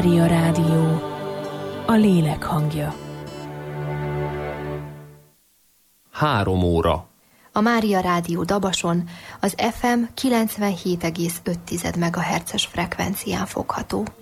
Mária Rádió, a lélek hangja. 3 óra. A Mária Rádió Dabason az FM 97,5 MHz-es frekvencián fogható.